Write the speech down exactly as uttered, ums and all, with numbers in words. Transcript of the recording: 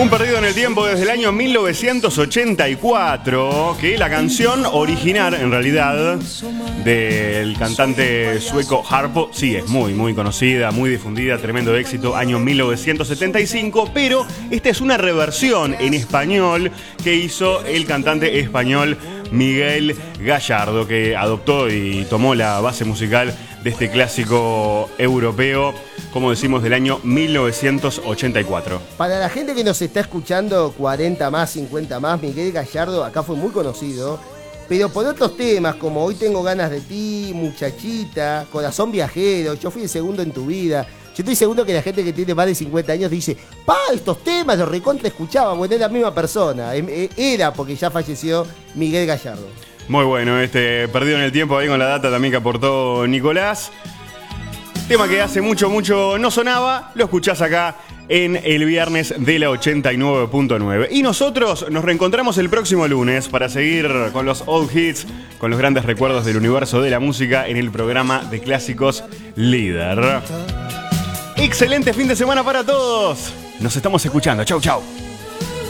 Un perdido en el tiempo desde el año mil novecientos ochenta y cuatro, que la canción original, en realidad, del cantante sueco Harpo, sí, es muy, muy conocida, muy difundida, tremendo éxito, año mil novecientos setenta y cinco, pero esta es una reversión en español que hizo el cantante español Miguel Gallardo, que adoptó y tomó la base musical de este clásico europeo, como decimos, del año mil novecientos ochenta y cuatro. Para la gente que nos está escuchando, cuarenta más, cincuenta más, Miguel Gallardo acá fue muy conocido, pero por otros temas como Hoy tengo ganas de ti, Muchachita, Corazón viajero, Yo fui el segundo en tu vida. Yo estoy seguro que la gente que tiene más de cincuenta años dice, pa, estos temas los recontra escuchaba, bueno, es la misma persona. Era porque ya falleció Miguel Gallardo. Muy bueno, este perdido en el tiempo ahí con la data también que aportó Nicolás. Tema que hace mucho, mucho no sonaba, lo escuchás acá en el viernes de la ochenta y nueve punto nueve. Y nosotros nos reencontramos el próximo lunes para seguir con los old hits, con los grandes recuerdos del universo de la música en el programa de clásicos Líder. Excelente fin de semana para todos. Nos estamos escuchando. Chau, chau.